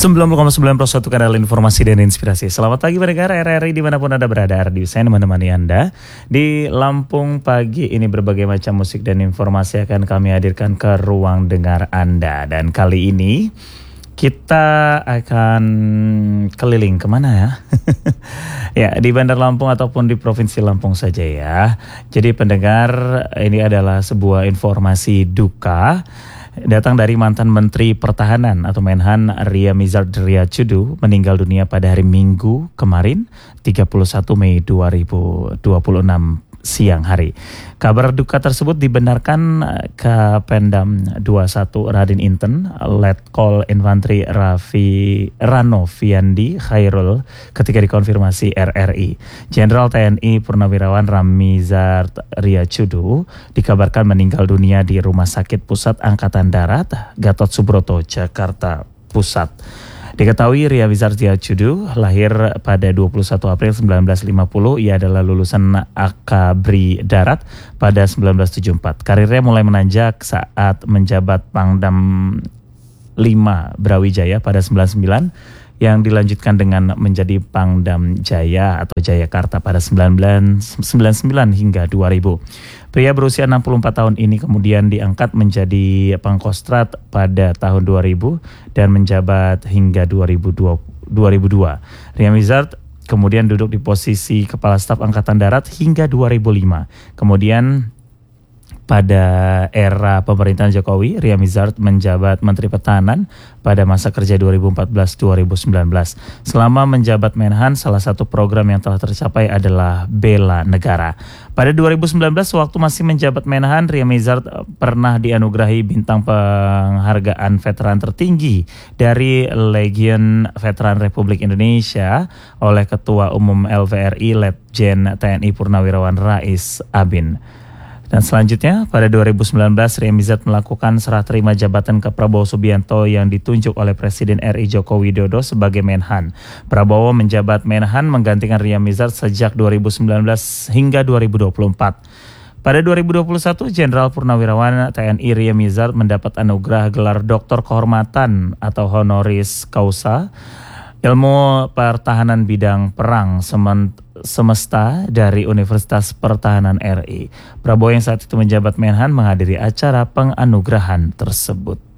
90,9% kanal informasi dan inspirasi. Selamat pagi pendengar RRI dimanapun Anda berada. Ardi saya menemani Anda di Lampung pagi ini. Berbagai macam musik dan informasi akan kami hadirkan ke ruang dengar Anda. Dan kali ini kita akan keliling kemana ya? Ya, di Bandar Lampung ataupun di Provinsi Lampung saja ya. Jadi pendengar, ini adalah sebuah informasi duka datang dari mantan Menteri Pertahanan atau Menhan Ria Mizard Triakudu meninggal dunia pada hari Minggu kemarin 31 Mei 2026 siang hari. Kabar duka tersebut dibenarkan Kapendam 21 Radin Inten Letkol Infantri Rano Fiandi Khairul ketika dikonfirmasi RRI. Jenderal TNI Purnawirawan Ramizard Triakudu dikabarkan meninggal dunia di Rumah Sakit Pusat Angkatan Darat Gatot Subroto, Jakarta Pusat. Diketahui Ria Mizard Triakudu lahir pada 21 April 1950. Ia adalah lulusan Akabri Darat pada 1974. Karirnya mulai menanjak saat menjabat Pangdam 5 Brawijaya pada 99, yang dilanjutkan dengan menjadi Pangdam Jaya atau Jayakarta pada 1999 hingga 2000. Pria berusia 64 tahun ini kemudian diangkat menjadi Pangkostrat pada tahun 2000 dan menjabat hingga 2002. Ria Mizard kemudian duduk di posisi Kepala Staf Angkatan Darat hingga 2005. Kemudian pada era pemerintahan Jokowi, Ria Mizard menjabat Menteri Pertahanan pada masa kerja 2014-2019. Selama menjabat Menhan, salah satu program yang telah tercapai adalah Bela Negara. Pada 2019, waktu masih menjabat Menhan, Ria Mizard pernah dianugerahi bintang penghargaan veteran tertinggi dari Legion Veteran Republik Indonesia oleh Ketua Umum LVRI Letjen TNI Purnawirawan Rais Abin. Dan selanjutnya, pada 2019, Ria Mizard melakukan serah terima jabatan ke Prabowo Subianto yang ditunjuk oleh Presiden RI Joko Widodo sebagai Menhan. Prabowo menjabat Menhan menggantikan Ria Mizard sejak 2019 hingga 2024. Pada 2021, Jenderal Purnawirawan TNI Ria Mizard mendapat anugerah gelar Doktor Kehormatan atau Honoris Causa Ilmu Pertahanan Bidang Perang Semesta dari Universitas Pertahanan RI. Prabowo yang saat itu menjabat Menhan menghadiri acara penganugerahan tersebut.